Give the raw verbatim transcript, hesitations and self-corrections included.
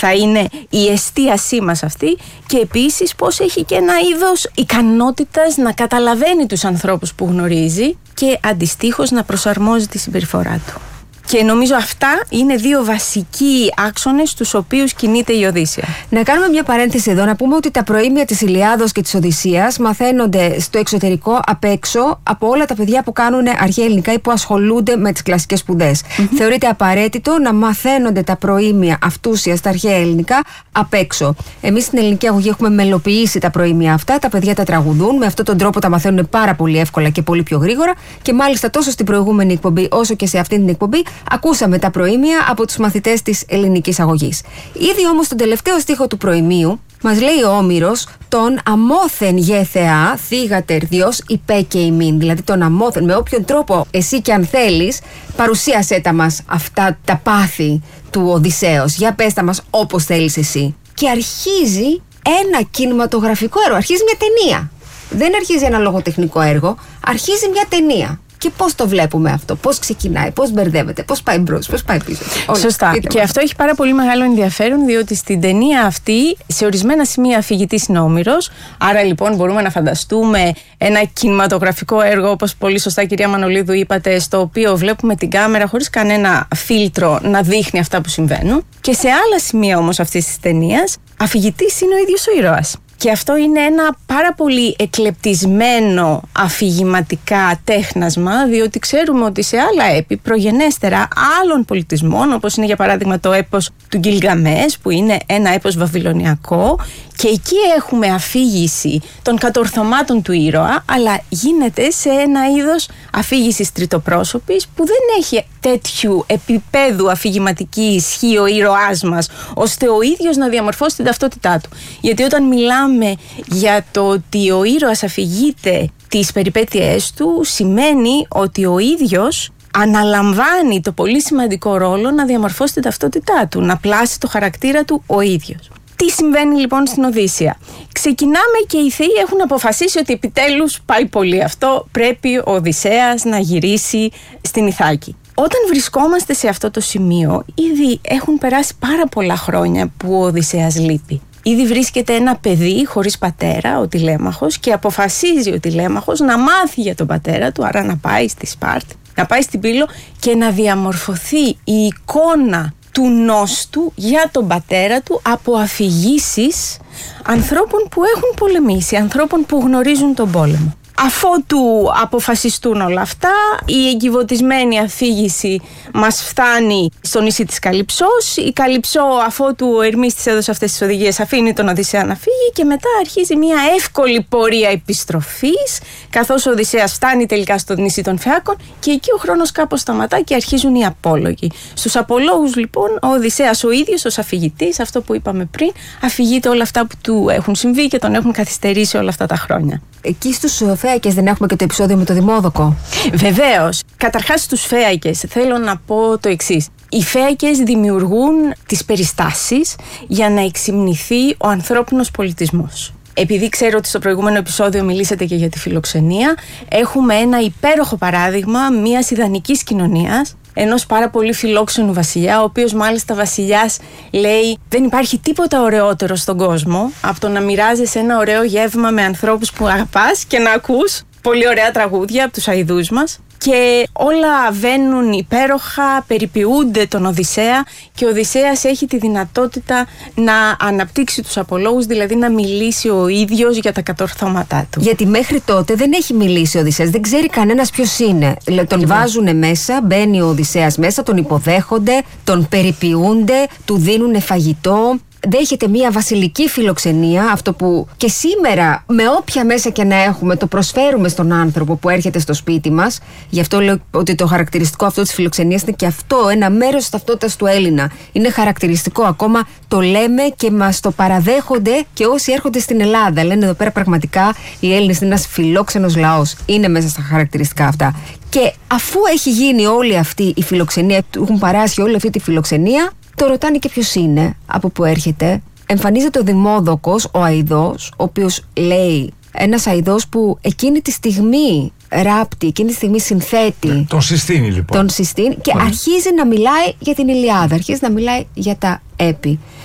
θα είναι η εστίασή μας αυτή, και επίσης πώς έχει και ένα είδος ικανότητας να καταλαβαίνει τους ανθρώπους που γνωρίζει και αντιστοίχως να προσαρμόζει τη συμπεριφορά του. Και νομίζω αυτά είναι δύο βασικοί άξονες στους οποίους κινείται η Οδύσσεια. Να κάνουμε μια παρένθεση εδώ, να πούμε ότι τα προήμια της Ηλιάδος και της Οδυσσίας μαθαίνονται στο εξωτερικό, απ' έξω, από όλα τα παιδιά που κάνουν αρχαία ελληνικά ή που ασχολούνται με τις κλασικές σπουδές. Mm-hmm. Θεωρείται απαραίτητο να μαθαίνονται τα προήμια αυτούσια στα αρχαία ελληνικά απ' έξω. Εμείς στην ελληνική αγωγή έχουμε μελοποιήσει τα προήμια αυτά, τα παιδιά τα τραγουδούν, με αυτόν τον τρόπο τα μαθαίνουν πάρα πολύ εύκολα και πολύ πιο γρήγορα, και μάλιστα τόσο στην προηγούμενη εκπομπή όσο και σε αυτήν την εκπομπή ακούσαμε τα προήμια από τους μαθητές της ελληνικής αγωγής. Ήδη όμως στον τελευταίο στίχο του προημίου μας λέει ο Όμηρος τον αμόθεν γε Θεά θύγατερ Διός υπέ και ημίν. Δηλαδή τον αμόθεν, με όποιον τρόπο εσύ και αν θέλεις, παρουσίασέ τα μας αυτά τα πάθη του Οδυσσέως. Για πες τα μας όπως θέλεις εσύ. Και αρχίζει ένα κινηματογραφικό έργο, αρχίζει μια ταινία. Δεν αρχίζει ένα λογοτεχνικό έργο, αρχίζει μια ταινία. Και πώς το βλέπουμε αυτό, πώς ξεκινάει, πώς μπερδεύεται, πώς πάει μπρος, πώς πάει πίσω. Σωστά. Πείτε και μας. Αυτό έχει πάρα πολύ μεγάλο ενδιαφέρον, διότι στην ταινία αυτή, σε ορισμένα σημεία αφηγητής είναι ο Όμηρος. Άρα λοιπόν μπορούμε να φανταστούμε ένα κινηματογραφικό έργο, όπως πολύ σωστά κυρία Μανολίδου είπατε, στο οποίο βλέπουμε την κάμερα χωρίς κανένα φίλτρο να δείχνει αυτά που συμβαίνουν. Και σε άλλα σημεία όμως αυτής της ταινίας, αφηγητής είναι ο ίδιος ο ήρωας. Και αυτό είναι ένα πάρα πολύ εκλεπτισμένο αφηγηματικά τέχνασμα, διότι ξέρουμε ότι σε άλλα έπι προγενέστερα άλλων πολιτισμών, όπως είναι για παράδειγμα το έπος του Γκιλγκαμές, που είναι ένα έπος βαβυλωνιακό, και εκεί έχουμε αφήγηση των κατορθωμάτων του ήρωα, αλλά γίνεται σε ένα είδος αφήγησης τριτοπρόσωπης που δεν έχει τέτοιου επίπεδου αφηγηματική ισχύ ο ήρωάς μας, ώστε ο ίδιος να διαμορφώσει την ταυτότητά του. Γιατί όταν μιλάμε για το ότι ο ήρωας αφηγείται τις περιπέτειές του, σημαίνει ότι ο ίδιος αναλαμβάνει το πολύ σημαντικό ρόλο να διαμορφώσει την ταυτότητά του, να πλάσει το χαρακτήρα του ο ίδιος. Τι συμβαίνει λοιπόν στην Οδύσσεια? Ξεκινάμε και οι θεοί έχουν αποφασίσει ότι επιτέλους πάει πολύ αυτό, πρέπει ο Οδυσσέας να γυρίσει στην Ιθάκη. Όταν βρισκόμαστε σε αυτό το σημείο, ήδη έχουν περάσει πάρα πολλά χρόνια που ο Οδυσσέας λείπει. Ήδη βρίσκεται ένα παιδί χωρίς πατέρα, ο Τηλέμαχος, και αποφασίζει ο Τηλέμαχος να μάθει για τον πατέρα του, άρα να πάει στη Σπάρτη, να πάει στην Πύλο και να διαμορφωθεί η εικόνα του νόστου για τον πατέρα του από αφηγήσεις ανθρώπων που έχουν πολεμήσει, ανθρώπων που γνωρίζουν τον πόλεμο. Αφότου αποφασιστούν όλα αυτά, η εγκυβωτισμένη αφήγηση μας φτάνει στο νησί της Καλυψός. Η Καλυψό, αφότου ο Ερμής της έδωσε αυτές τις οδηγίες, αφήνει τον Οδυσσέα να φύγει και μετά αρχίζει μια εύκολη πορεία επιστροφής, καθώς ο Οδυσσέας φτάνει τελικά στο νησί των Φεάκων και εκεί ο χρόνος κάπως σταματά και αρχίζουν οι απόλογοι. Στους απολόγους λοιπόν ο Οδυσσέας ο ίδιος ως αφηγητής, αυτό που είπαμε πριν, αφηγείται όλα αυτά που του έχουν συμβεί και τον έχουν καθυστερήσει όλα αυτά τα χρόνια. Εκεί στους Φέακες δεν έχουμε και το επεισόδιο με το Δημόδοκο? Βεβαίως. Καταρχάς στους Φέακες θέλω να πω το εξής. Οι Φέακες δημιουργούν τις περιστάσεις για να εξυμνηθεί ο ανθρώπινος πολιτισμός. Επειδή ξέρω ότι στο προηγούμενο επεισόδιο μιλήσατε και για τη φιλοξενία, έχουμε ένα υπέροχο παράδειγμα μιας ιδανικής κοινωνίας, ενός πάρα πολύ φιλόξενου βασιλιά, ο οποίος μάλιστα βασιλιάς λέει δεν υπάρχει τίποτα ωραιότερο στον κόσμο από το να μοιράζεσαι ένα ωραίο γεύμα με ανθρώπους που αγαπάς και να ακούς πολύ ωραία τραγούδια από τους αηδούς μας. Και όλα βαίνουν υπέροχα, περιποιούνται τον Οδυσσέα και ο Οδυσσέας έχει τη δυνατότητα να αναπτύξει τους απολόγους, δηλαδή να μιλήσει ο ίδιος για τα κατορθώματά του. Γιατί μέχρι τότε δεν έχει μιλήσει ο Οδυσσέας, δεν ξέρει κανένας ποιος είναι. Τον λοιπόν βάζουν μέσα, μπαίνει ο Οδυσσέας μέσα, τον υποδέχονται, τον περιποιούνται, του δίνουν φαγητό. Δέχεται μια βασιλική φιλοξενία, αυτό που και σήμερα με όποια μέσα και να έχουμε το προσφέρουμε στον άνθρωπο που έρχεται στο σπίτι μας. Γι' αυτό λέω ότι το χαρακτηριστικό αυτό της φιλοξενίας είναι και αυτό ένα μέρος της ταυτότητας του Έλληνα. Είναι χαρακτηριστικό, ακόμα το λέμε και μας το παραδέχονται και όσοι έρχονται στην Ελλάδα. Λένε εδώ πέρα πραγματικά οι Έλληνες είναι ένας φιλόξενος λαός. Είναι μέσα στα χαρακτηριστικά αυτά. Και αφού έχει γίνει όλη αυτή η φιλοξενία, του έχουν παράσχει όλη αυτή τη φιλοξενία, το ρωτάνε και ποιος είναι, από πού έρχεται. Εμφανίζεται ο Δημόδοκος, ο αηδός, ο οποίος λέει, ένας αηδός που εκείνη τη στιγμή ράπτει, εκείνη τη στιγμή συνθέτει. Ναι, τον συστήνει λοιπόν. Τον συστήνει και mm. αρχίζει να μιλάει για την Ηλιάδα, αρχίζει να μιλάει για τα έπι.